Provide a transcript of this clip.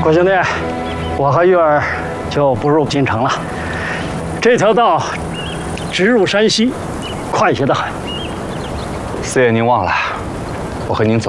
郭兄弟，我和玉儿就不入京城了。这条道直入山西，快捷得很。 四爷您忘了，我和您走